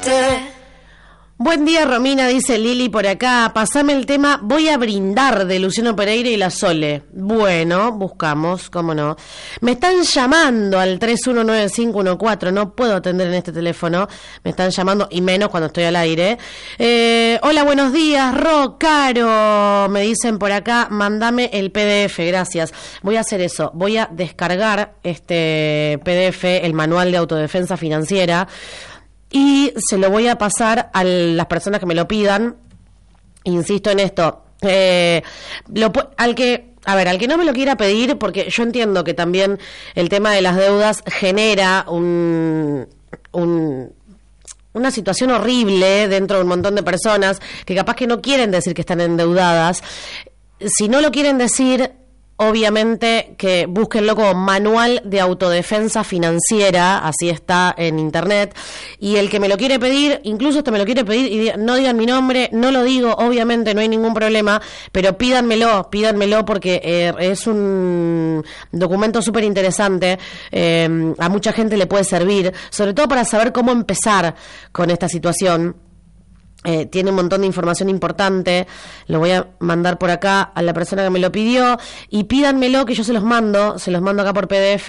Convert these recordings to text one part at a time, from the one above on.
Buen día, Romina, dice Lili por acá. Pasame el tema Voy a brindar de Luciano Pereira y La Sole. Bueno, buscamos, cómo no. Me están llamando al 319514. No puedo atender en este teléfono. Me están llamando, y menos cuando estoy al aire. Hola, buenos días, Ro, Caro. Me dicen por acá, mándame el PDF, gracias. Voy a hacer eso. Voy a descargar este PDF, el manual de autodefensa financiera, y se lo voy a pasar a las personas que me lo pidan. Insisto en esto, al que no me lo quiera pedir, porque yo entiendo que también el tema de las deudas genera una situación horrible dentro de un montón de personas que capaz que no quieren decir que están endeudadas. Si no lo quieren decir, obviamente que búsquenlo como Manual de Autodefensa Financiera, así está en internet, y el que me lo quiere pedir, incluso me lo quiere pedir y no digan mi nombre, no lo digo, obviamente no hay ningún problema, pero pídanmelo porque es un documento súper interesante, a mucha gente le puede servir, sobre todo para saber cómo empezar con esta situación. Tiene un montón de información importante. Lo voy a mandar por acá a la persona que me lo pidió, y pídanmelo que yo se los mando acá por PDF.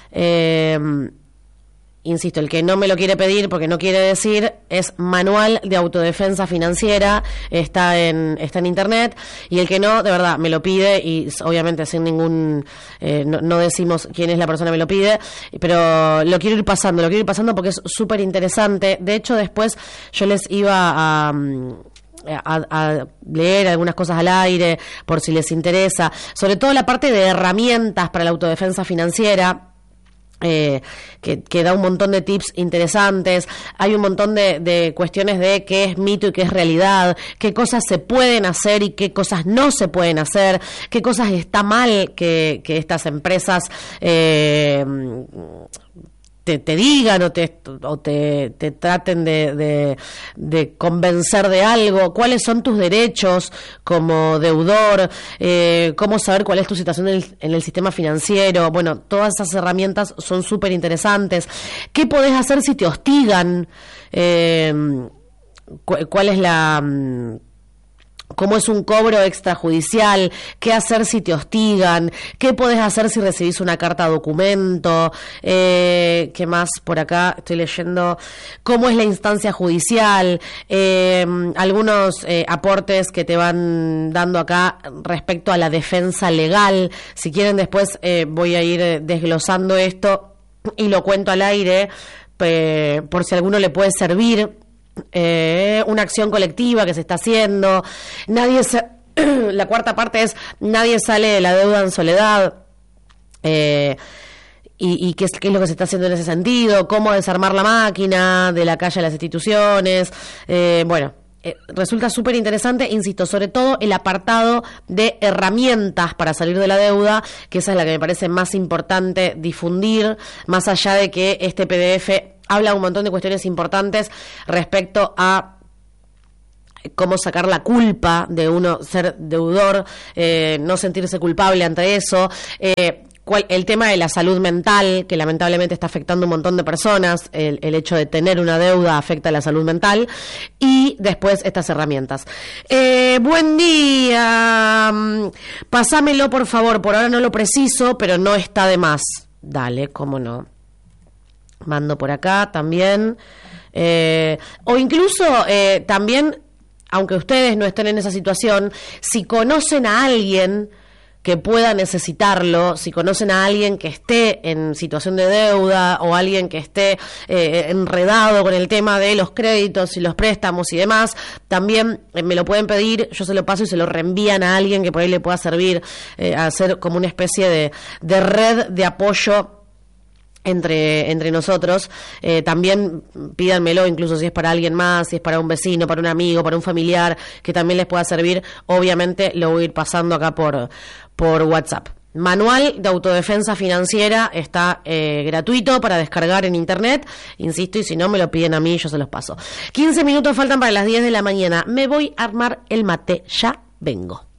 Insisto, el que no me lo quiere pedir porque no quiere decir, es Manual de Autodefensa Financiera, está en internet, y el que no, de verdad, me lo pide, y obviamente sin ningún, no decimos quién es la persona que me lo pide, pero lo quiero ir pasando porque es súper interesante. De hecho, después yo les iba a leer algunas cosas al aire por si les interesa, sobre todo la parte de herramientas para la autodefensa financiera. Que da un montón de tips interesantes. Hay un montón de cuestiones de qué es mito y qué es realidad, qué cosas se pueden hacer y qué cosas no se pueden hacer, qué cosas está mal que estas empresas te digan o te traten de convencer de algo, cuáles son tus derechos como deudor, cómo saber cuál es tu situación en el sistema financiero. Bueno, todas esas herramientas son súper interesantes. ¿Qué podés hacer si te hostigan? ¿Cuál es cómo es un cobro extrajudicial? ¿Qué hacer si te hostigan? ¿Qué podés hacer si recibís una carta documento? ¿Qué más por acá? Estoy leyendo cómo es la instancia judicial, algunos aportes que te van dando acá respecto a la defensa legal. Si quieren, después voy a ir desglosando esto y lo cuento al aire, por si a alguno le puede servir. Una acción colectiva que se está haciendo. La cuarta parte es nadie sale de la deuda en soledad. Y qué es lo que se está haciendo en ese sentido, cómo desarmar la máquina de la calle a las instituciones. Resulta súper interesante, insisto, sobre todo el apartado de herramientas para salir de la deuda, que esa es la que me parece más importante difundir, más allá de que este PDF habla un montón de cuestiones importantes respecto a cómo sacar la culpa de uno ser deudor, no sentirse culpable ante eso, el tema de la salud mental, que lamentablemente está afectando un montón de personas, el hecho de tener una deuda afecta a la salud mental, y después estas herramientas. Buen día, pasámelo por favor, por ahora no lo preciso, pero no está de más. Dale, cómo no. Mando por acá también, o incluso también, aunque ustedes no estén en esa situación, si conocen a alguien que pueda necesitarlo, si conocen a alguien que esté en situación de deuda o alguien que esté enredado con el tema de los créditos y los préstamos y demás, también me lo pueden pedir, yo se lo paso y se lo reenvían a alguien que por ahí le pueda servir, a hacer como una especie de red de apoyo entre nosotros. También pídanmelo, incluso si es para alguien más, si es para un vecino, para un amigo, para un familiar que también les pueda servir. Obviamente lo voy a ir pasando acá por WhatsApp. Manual de Autodefensa Financiera está gratuito para descargar en internet, insisto, y si no me lo piden a mí, yo se los paso. 15 minutos faltan para las 10 de la mañana. Me voy a armar el mate, ya vengo.